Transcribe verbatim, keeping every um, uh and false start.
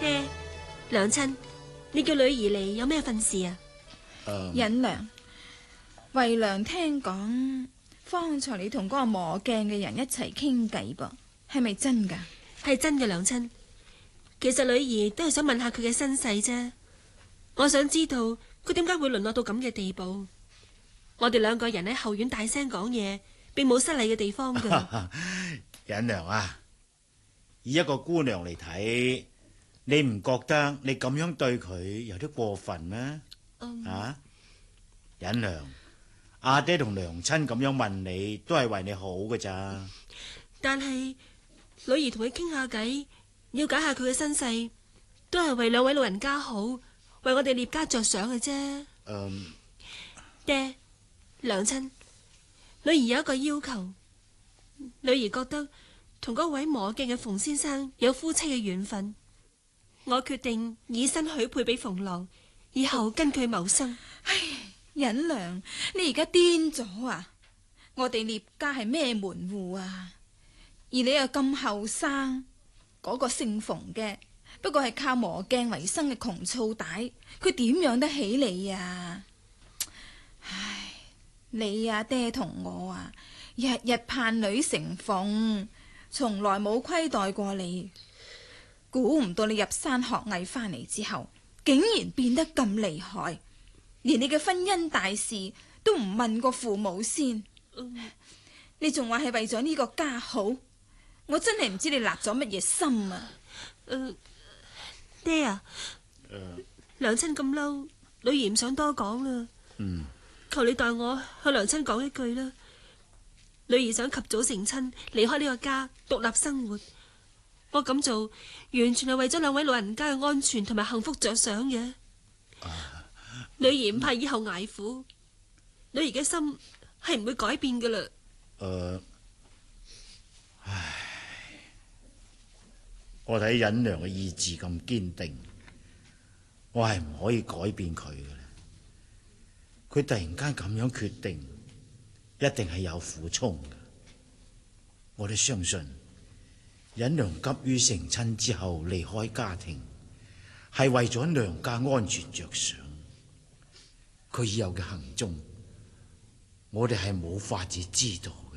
爹，娘親，你叫女兒嚟有咩份事啊？ 嗯、 忍娘，惠娘聽講，方才你同嗰個磨鏡嘅人一齊傾偈噃，係咪真噶？ 係真嘅，娘親。其實女兒都係想問下佢嘅身世啫。我想知道佢點解會淪落到咁嘅地步。我哋兩個人喺後院大聲講嘢，並冇失禮嘅地方噶。 忍娘啊，以一個姑娘嚟睇，你唔覺得你咁樣對佢有啲過分咩？ 嗯、 啊，忍娘，阿爹同娘親咁樣問你，都係為你好㗎咋。 但係女兒同佢傾下偈，了解下佢嘅身世，都係為兩位老人家好，為我哋聶家着想嘅啫。 嗯， 爹，娘親，女兒有一個要求。女兒覺得同嗰位磨鏡嘅馮先生有夫妻嘅緣分，我決定以身許配俾馮郎，以後跟佢謀生。 唉，忍娘，你而家癲咗啊！我哋聶家係咩門戶啊？而你又咁後生，嗰個姓馮嘅不過係靠磨鏡為生嘅窮醋歹，佢點養得起你啊？唉，你啊爹同我啊，日日盼女成鳳，從來冇虧待過你。估唔到你入山學藝翻嚟之後，竟然變得咁厲害，連你嘅婚姻大事都唔問過父母先。 嗯、 你仲話係為咗呢個家好，我真係唔知你立咗乜嘢心啊！ 呃、爹啊， 呃、 娘親咁嬲，女兒唔想多講啦。 嗯， 求你代我向娘親講一句啦。女兒想及早成親，離開呢個家，獨立生活。我咁做完全係為咗兩位老人家嘅安全同埋幸福着想嘅。 啊、 女兒唔怕以後捱苦，女兒嘅心係唔會改變噶啦。 誒、呃，唉，我睇忍娘嘅意志咁堅定，我係唔可以改變佢嘅。佢突然間咁樣決定，一定係有苦衷嘅。我都相信忍娘急於成親之後離開家庭，係為咗娘家安全着想。佢以後嘅行蹤，我哋係冇法子知道。